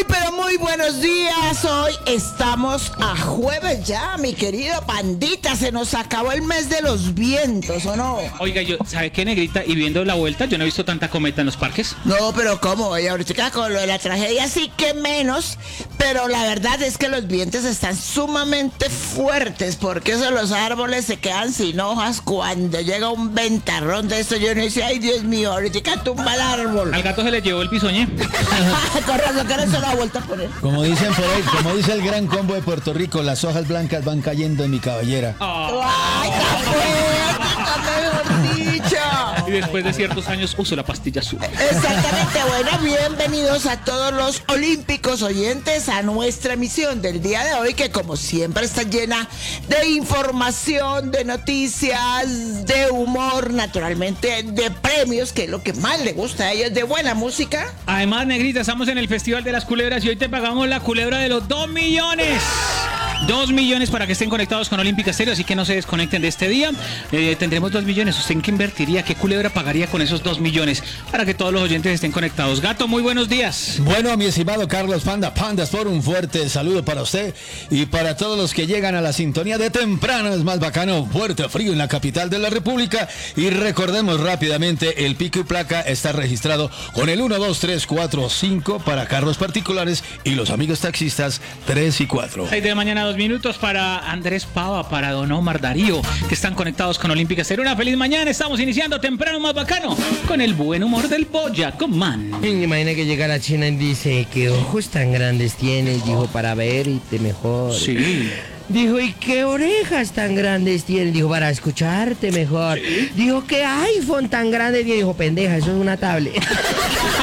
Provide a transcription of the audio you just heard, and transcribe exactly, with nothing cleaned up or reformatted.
Muy, pero muy buenos días. Hoy estamos a jueves ya, mi querido Pandita. Se nos acabó el mes de los vientos, ¿o no? Oiga, yo, ¿sabe qué, negrita? Y viendo la vuelta, yo no he visto tanta cometa en los parques. No, pero ¿cómo? Oye, ahorita con lo de la tragedia sí que menos. Pero la verdad es que los vientos están sumamente fuertes, porque eso los árboles se quedan sin hojas cuando llega un ventarrón de esto. Yo no sé, ay Dios mío, ahorita tumba el árbol. Al gato se le llevó el bisoñé. Con razón que no se la vuelta a poner. Como dicen por ahí, como dice el gran combo de Puerto Rico, las hojas blancas van cayendo en mi cabellera. Oh. ¡Ay, mejor dicho! Y después de ciertos años uso la pastilla azul. Exactamente, bueno, bienvenidos a todos los olímpicos oyentes a nuestra emisión del día de hoy, que como siempre está llena de información, de noticias, de humor, naturalmente de premios, que es lo que más le gusta a ellos, de buena música. Además, negrita, estamos en el Festival de las Culebras y hoy te pagamos la culebra de los dos millones. Dos millones para que estén conectados con Olímpica Estéreo, así que no se desconecten de este día. Eh, tendremos dos millones. ¿Usted en qué invertiría? ¿Qué culebra pagaría con esos dos millones? Para que todos los oyentes estén conectados. Gato, muy buenos días. Bueno, mi estimado Carlos Panda, Pandas, por un fuerte saludo para usted y para todos los que llegan a la sintonía de temprano. Es más bacano, fuerte frío en la capital de la República. Y recordemos rápidamente, el pico y placa está registrado con el uno, dos, tres, cuatro, cinco para carros particulares y los amigos taxistas tres y cuatro. seis de la mañana, dos minutos para Andrés Pava, para Don Omar Darío, que están conectados con Olímpica Estéreo. Una feliz mañana, estamos iniciando temprano más bacano, con el buen humor del Boyacá Man. Imagina que llega la China y dice, ¿qué ojos tan grandes tienes? Dijo, para ver y te mejor. Sí. Dijo, ¿y qué orejas tan grandes tienes? Dijo, para escucharte mejor. ¿Sí? Dijo, ¿qué iPhone tan grande tienes? Dijo, pendeja, eso es una tablet.